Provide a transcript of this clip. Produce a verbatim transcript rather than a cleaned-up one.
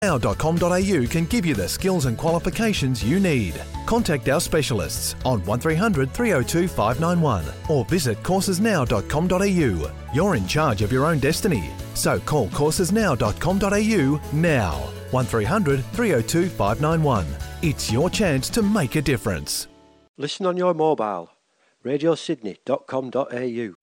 now dot com dot a u can give you the skills and qualifications you need. Contact our specialists on one three hundred three oh two five nine one or visit courses now dot com dot a u. You're in charge of your own destiny, so call courses now dot com dot a u now. one three hundred three oh two five nine one. It's your chance to make a difference. Listen on your mobile, radio sydney dot com dot a u.